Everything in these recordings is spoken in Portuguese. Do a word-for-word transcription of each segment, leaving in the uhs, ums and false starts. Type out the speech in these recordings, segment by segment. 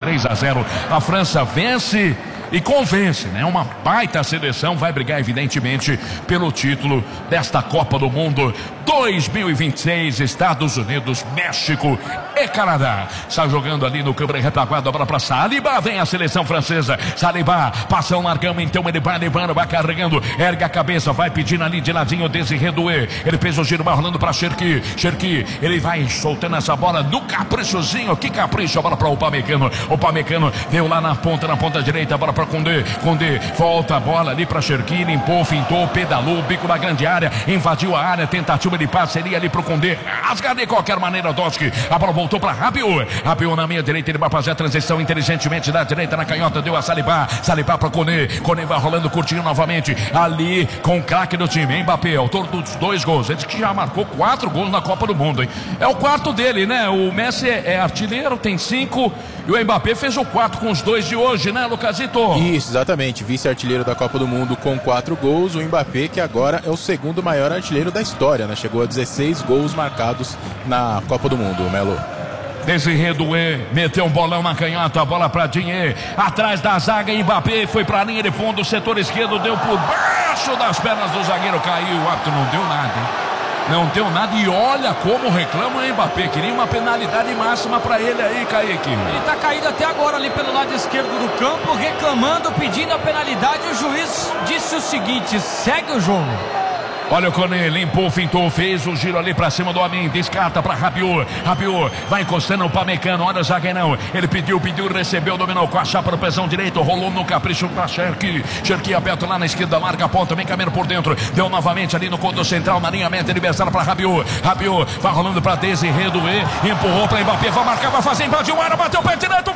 três a zero. A França vence e convence, né? Uma baita seleção, vai brigar evidentemente pelo título desta Copa do Mundo dois mil e vinte e seis, Estados Unidos, México e Canadá. Está jogando ali no campo de retaguarda, a bola para Saliba, vem a seleção francesa, Saliba, passa um largão, então ele vai levando, vai carregando, ergue a cabeça, vai pedindo ali de ladinho, Desiré Doué, ele fez o giro, vai rolando para Cherki, Cherki, ele vai soltando essa bola no caprichozinho, que capricho, a bola para o Upamecano, o Upamecano deu lá na ponta, na ponta direita, a bola para Condé, Condé, volta a bola ali para Cherki, limpou, fintou, pedalou, bico na grande área, invadiu a área, tentativa de passe, seria ali pro Condé, rasga de qualquer maneira, Doski, a bola voltou para Rabiot, Rabiot na meia direita, ele vai fazer a transição inteligentemente da direita na canhota, deu a Saliba, Saliba para Condé, Condé vai rolando, curtinho novamente, ali com o craque do time, Mbappé, autor dos dois gols, ele que já marcou quatro gols na Copa do Mundo, hein? É o quarto dele, né? O Messi é, é artilheiro, tem cinco, e o Mbappé fez o quatro com os dois de hoje, né, Lucasito? Isso, exatamente, vice-artilheiro da Copa do Mundo com quatro gols, o Mbappé que agora é o segundo maior artilheiro da história, né? Chegou a dezesseis gols marcados na Copa do Mundo, Melo. Desiré Doué meteu um bolão na canhota, a bola para Digne, atrás da zaga, Mbappé foi para a linha de fundo, o setor esquerdo deu por baixo das pernas do zagueiro, caiu, o árbitro não deu nada, hein? Não deu nada e olha como reclama o Mbappé, queria uma penalidade máxima para ele aí, Kaique. Ele tá caído até agora ali pelo lado esquerdo do campo, reclamando, pedindo a penalidade, o juiz disse o seguinte, segue o jogo. Olha o Koné, limpou, fintou, fez o giro ali pra cima do homem, descarta pra Rabiot, Rabiot vai encostando o Pamecano, olha o zagueirão, ele pediu, pediu, recebeu, dominou com a chapa no pezão direito, rolou no capricho pra Cherki, Cherki aberto lá na esquerda, marca a ponta, vem caminhando por dentro, deu novamente ali no conto central, na linha média, adversário pra Rabiot, Rabiot vai rolando pra Desiré Doué, empurrou pra Mbappé, vai marcar, vai fazer, invadiu o área, bateu o pé direto,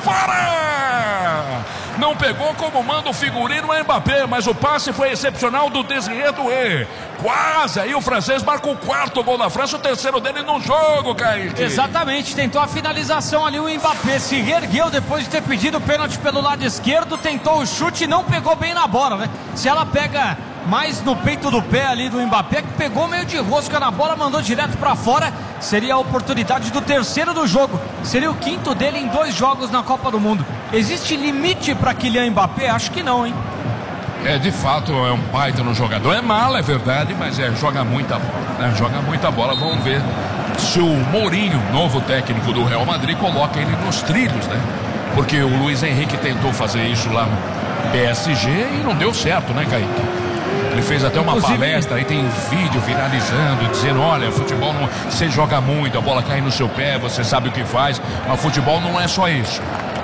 fora! Não pegou como manda o figurino o Mbappé, mas o passe foi excepcional do Desiré Doué. Quase aí o francês marca o quarto gol da França, o terceiro dele no jogo, Kaique. Exatamente, tentou a finalização ali, o Mbappé se reergueu depois de ter pedido o pênalti pelo lado esquerdo, tentou o chute e não pegou bem na bola, né? Se ela pega mais no peito do pé ali do Mbappé, que pegou meio de rosca na bola, mandou direto pra fora, seria a oportunidade do terceiro do jogo, seria o quinto dele em dois jogos na Copa do Mundo. Existe limite para Kylian Mbappé? Acho que não, hein? É, de fato, é um baita no jogador, é malo, é verdade, mas é, joga muita bola, né? Joga muita bola, vamos ver se o Mourinho, novo técnico do Real Madrid, coloca ele nos trilhos, né? Porque o Luiz Henrique tentou fazer isso lá no P S G e não deu certo, né, Kaique? Ele fez até uma Inclusive... palestra, aí tem vídeo viralizando, dizendo, olha, futebol não... você joga muito, a bola cai no seu pé, você sabe o que faz, mas futebol não é só isso.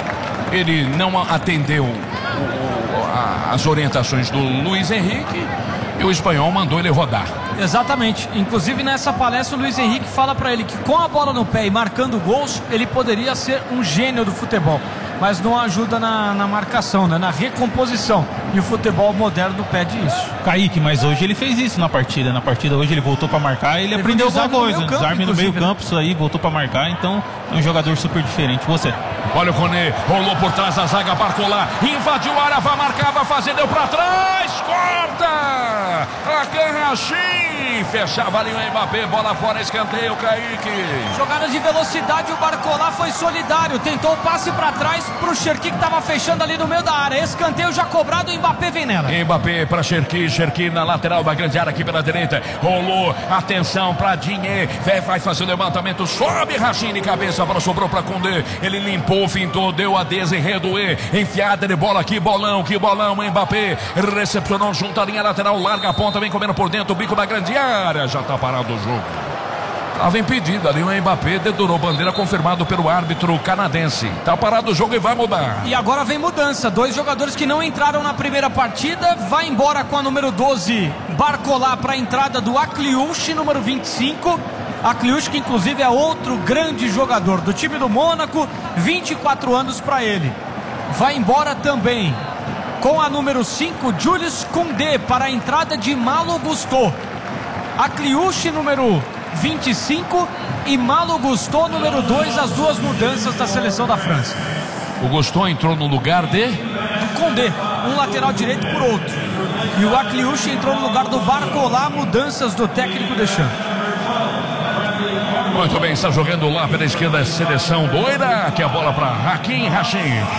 Ele não atendeu as orientações do Luiz Henrique e o espanhol mandou ele rodar. Exatamente, inclusive nessa palestra o Luiz Henrique fala pra ele que com a bola no pé e marcando gols, ele poderia ser um gênio do futebol, mas não ajuda na, na marcação, né? Na recomposição, e o futebol moderno pede isso. Kaique, mas hoje ele fez isso na partida, na partida hoje ele voltou pra marcar, ele, ele aprendeu a usar coisa, desarme no meio campo, isso aí, voltou pra marcar, então é um jogador super diferente. Você? Olha o Koné, rolou por trás da zaga, Barcola, invadiu a área, vai marcar, vai fazer, deu pra trás, corta! Hakan Rachim, fechava ali o Mbappé, bola fora, escanteio, Kaique. Jogada de velocidade, o Barcola foi solidário, tentou o passe pra trás pro Cherki que tava fechando ali no meio da área, escanteio já cobrado, o Mbappé vem nela. Mbappé pra Cherki, Cherki na lateral da grande área aqui pela direita, rolou, atenção pra Digne, vai fazer o levantamento, sobe Rachim de cabeça, a bola sobrou pra Condé, ele limpou, fintou, deu a Desiré Doué, enfiada de bola, que bolão, que bolão, Mbappé recepcionou junto à linha lateral, larga a ponta, vem comendo por dentro, o bico da grande área, já tá parado o jogo. Estava impedido ali, o Mbappé dedurou bandeira, confirmado pelo árbitro canadense. Tá parado o jogo e vai mudar. E agora vem mudança, dois jogadores que não entraram na primeira partida, vai embora com a número doze, Barcola, para a entrada do Akliouche, número vinte e cinco. Akliouche, que inclusive é outro grande jogador do time do Mônaco, vinte e quatro anos para ele. Vai embora também com a número cinco, Julius Koundé, para a entrada de Malo Gusto. Akliouche, número vinte e cinco, e Malo Gusto, número dois, as duas mudanças da seleção da França. O Gusto entrou no lugar de... do Koundé, um lateral direito por outro. E o Akliouche entrou no lugar do Barcola, mudanças do técnico Deschamps. Muito bem, está jogando lá pela esquerda a seleção doida, que é a bola para Hakim Rachim.